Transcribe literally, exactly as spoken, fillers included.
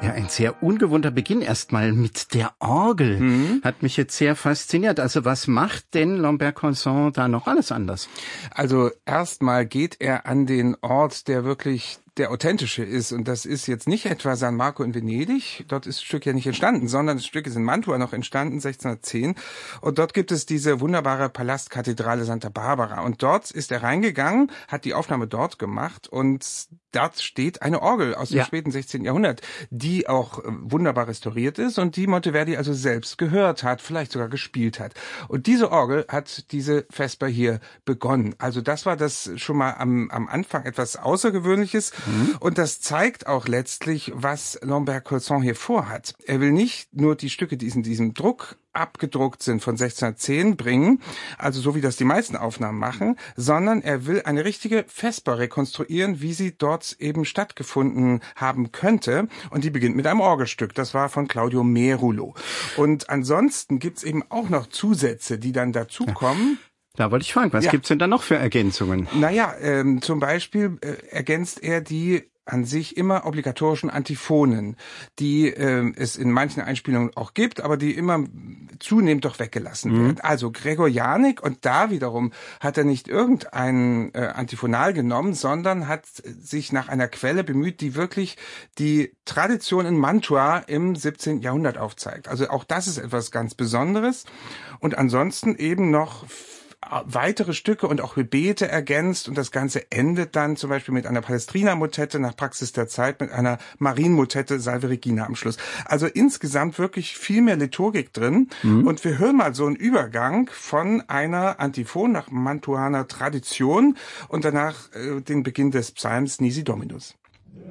Ja, ein sehr ungewohnter Beginn erstmal mit der Orgel. Mhm. Hat mich jetzt sehr fasziniert. Also was macht denn Lambert-Consent da noch alles anders? Also erstmal geht er an den Ort, der wirklich der authentische ist. Und das ist jetzt nicht etwa San Marco in Venedig. Dort ist das Stück ja nicht entstanden, sondern das Stück ist in Mantua noch entstanden, sechzehnhundertzehn. Und dort gibt es diese wunderbare Palastkathedrale Santa Barbara. Und dort ist er reingegangen, hat die Aufnahme dort gemacht und dort steht eine Orgel aus dem ja. späten sechzehnten Jahrhundert, die auch wunderbar restauriert ist und die Monteverdi also selbst gehört hat, vielleicht sogar gespielt hat. Und diese Orgel hat diese Vesper hier begonnen. Also das war das schon mal am, am Anfang etwas Außergewöhnliches. Mhm. Und das zeigt auch letztlich, was Lambert-Consent hier vorhat. Er will nicht nur die Stücke, die in diesem Druck abgedruckt sind von sechzehnhundertzehn bringen, also so wie das die meisten Aufnahmen machen, sondern er will eine richtige Vesper rekonstruieren, wie sie dort eben stattgefunden haben könnte. Und die beginnt mit einem Orgelstück. Das war von Claudio Merulo. Und ansonsten gibt's eben auch noch Zusätze, die dann dazukommen. Ja. Da wollte ich fragen, was ja. gibt's denn da noch für Ergänzungen? Naja, ähm, zum Beispiel äh, ergänzt er die an sich immer obligatorischen Antiphonen, die äh, es in manchen Einspielungen auch gibt, aber die immer zunehmend doch weggelassen mhm. werden. Also Gregorianik, und da wiederum hat er nicht irgendein äh, Antiphonal genommen, sondern hat sich nach einer Quelle bemüht, die wirklich die Tradition in Mantua im siebzehnten Jahrhundert aufzeigt. Also auch das ist etwas ganz Besonderes. Und ansonsten eben noch weitere Stücke und auch Gebete ergänzt, und das Ganze endet dann zum Beispiel mit einer Palestrina-Motette nach Praxis der Zeit, mit einer Marienmotette Salve Regina am Schluss. Also insgesamt wirklich viel mehr Liturgik drin. Mhm. Und wir hören mal so einen Übergang von einer Antiphon nach Mantuaner Tradition und danach äh, den Beginn des Psalms Nisi Dominus.